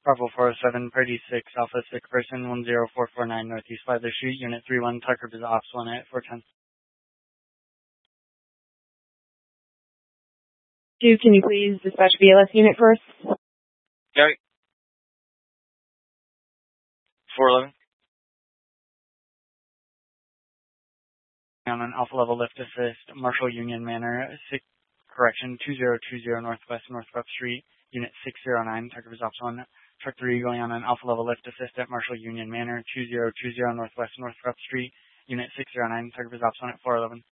Bravo 407, Party 6, Alpha 6, person 10449 Northeast 5 Street, Unit 31, Tucker is Ops 1 at 410. Can you please dispatch BLS unit first? Okay. 411. On an Alpha level lift assist, Marshall Union Manor, 2020 Northwest Northrop Street, Unit 609, Tucker is Ops 1. Truck 3 going on an Alpha level lift assist at Marshall Union Manor, 2020 Northwest Northrop Street, Unit 609, Tucker is Ops 1 at 411.